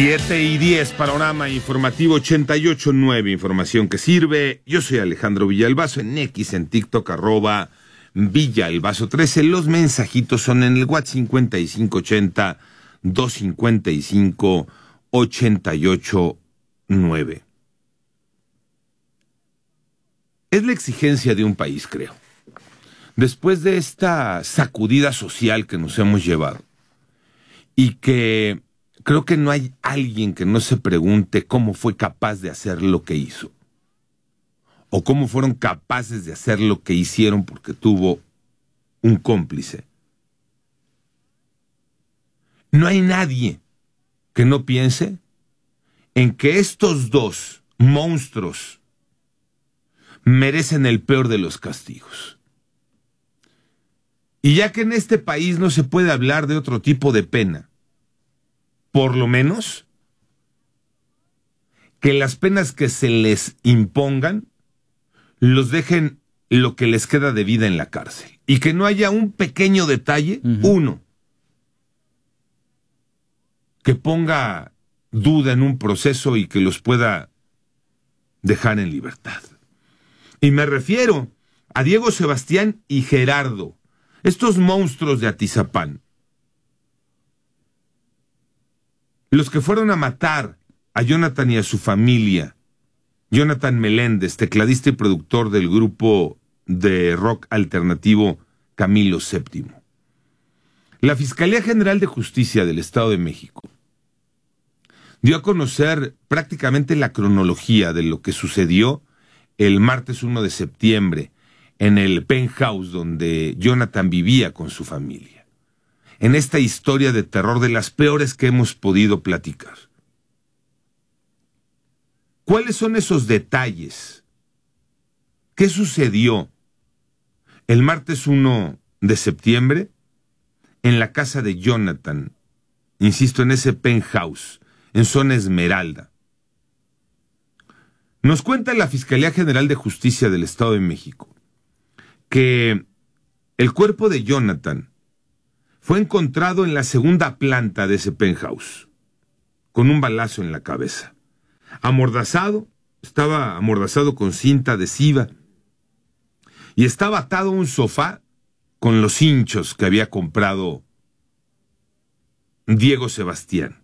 7:10, panorama informativo 88.9, información que sirve. Yo soy Alejandro Villalbazo, en X, en TikTok, @Villalbazo13. Los mensajitos son en el WhatsApp 5580-255-889. Es la exigencia de un país, creo. Después de esta sacudida social que nos hemos llevado, y que creo que no hay alguien que no se pregunte cómo fue capaz de hacer lo que hizo, o cómo fueron capaces de hacer lo que hicieron porque tuvo un cómplice. No hay nadie que no piense en que estos dos monstruos merecen el peor de los castigos. Y ya que en este país no se puede hablar de otro tipo de pena, por lo menos que las penas que se les impongan los dejen lo que les queda de vida en la cárcel. Y que no haya un pequeño detalle, uno, que ponga duda en un proceso y que los pueda dejar en libertad. Y me refiero a Diego Sebastián y Gerardo, estos monstruos de Atizapán, los que fueron a matar a Jonathan y a su familia. Jonathan Meléndez, tecladista y productor del grupo de rock alternativo Camilo VII. La Fiscalía General de Justicia del Estado de México dio a conocer prácticamente la cronología de lo que sucedió el martes 1 de septiembre en el penthouse donde Jonathan vivía con su familia. En esta historia de terror de las peores que hemos podido platicar. ¿Cuáles son esos detalles? ¿Qué sucedió el martes 1 de septiembre en la casa de Jonathan? Insisto, en ese penthouse, en zona Esmeralda. Nos cuenta la Fiscalía General de Justicia del Estado de México que el cuerpo de Jonathan fue encontrado en la segunda planta de ese penthouse, con un balazo en la cabeza. Amordazado, estaba amordazado con cinta adhesiva, y estaba atado a un sofá con los hinchos que había comprado Diego Sebastián.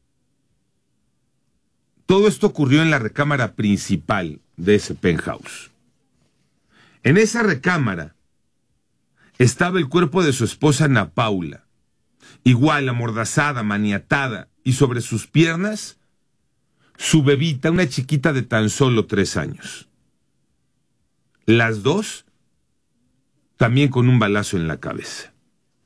Todo esto ocurrió en la recámara principal de ese penthouse. En esa recámara estaba el cuerpo de su esposa Ana Paula, igual amordazada, maniatada, y sobre sus piernas su bebita, una chiquita de tan solo 3 años. Las dos también con un balazo en la cabeza.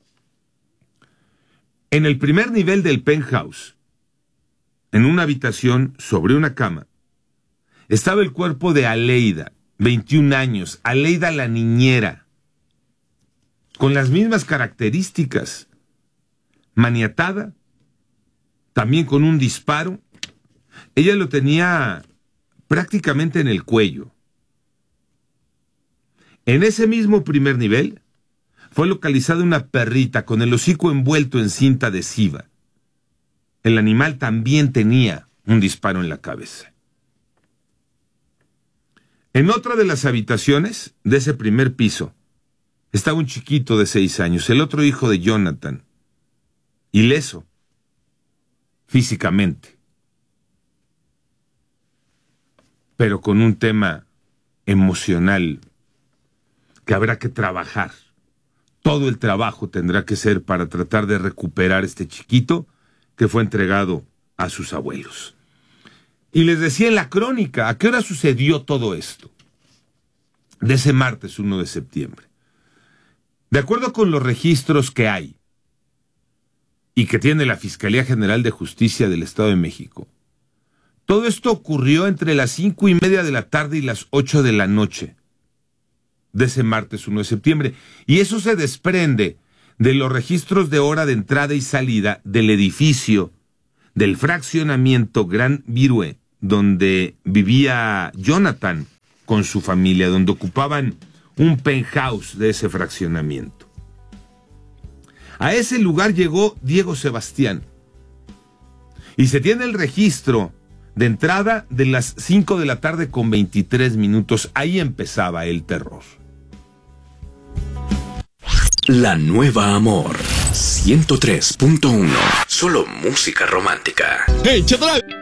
En el primer nivel del penthouse, en una habitación sobre una cama, estaba el cuerpo de Aleida, 21 años, Aleida la niñera, con las mismas características, maniatada, también con un disparo. Ella lo tenía prácticamente en el cuello. En ese mismo primer nivel fue localizada una perrita con el hocico envuelto en cinta adhesiva. El animal también tenía un disparo en la cabeza. En otra de las habitaciones de ese primer piso estaba un chiquito de 6 años, el otro hijo de Jonathan, ileso físicamente, pero con un tema emocional que habrá que trabajar. Todo el trabajo tendrá que ser para tratar de recuperar este chiquito que fue entregado a sus abuelos. Y les decía en la crónica, ¿a qué hora sucedió todo esto? De ese martes 1 de septiembre. De acuerdo con los registros que hay y que tiene la Fiscalía General de Justicia del Estado de México, todo esto ocurrió entre las 5:30 de la tarde y las 8 de la noche de ese martes 1 de septiembre. Y eso se desprende de los registros de hora de entrada y salida del edificio del fraccionamiento Gran Virue, donde vivía Jonathan con su familia, donde ocupaban un penthouse de ese fraccionamiento. A ese lugar llegó Diego Sebastián Y se tiene el registro de entrada de las 5 de la tarde con 23 minutos. Ahí empezaba el terror. La Nueva Amor 103.1. Solo música romántica. ¡Hey, Chatal!